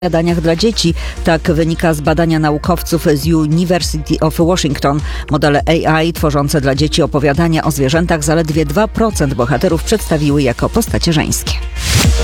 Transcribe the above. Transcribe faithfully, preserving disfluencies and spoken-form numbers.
opowiadaniach dla dzieci. Tak wynika z badania naukowców z University of Washington. Modele A I tworzące dla dzieci opowiadania o zwierzętach zaledwie dwa procent bohaterów przedstawiły jako postacie żeńskie.